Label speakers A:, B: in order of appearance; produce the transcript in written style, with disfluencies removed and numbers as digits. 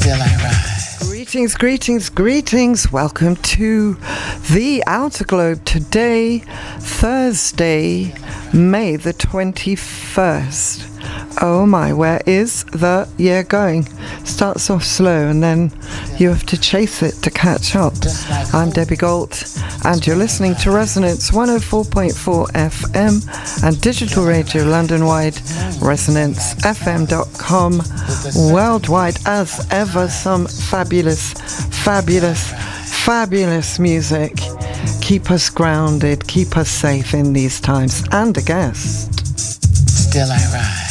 A: Still I rise.
B: Greetings, greetings, greetings. Welcome to the Outer Globe today, Thursday, May the 21st. Oh my, where is the year going? Starts off slow and then you have to chase it to catch up. I'm Debbie Galt and you're listening to Resonance 104.4 FM and digital radio London-wide, resonancefm.com. Worldwide as ever, some fabulous music. Keep us grounded, keep us safe in these times, and a guest.
A: Still I rise.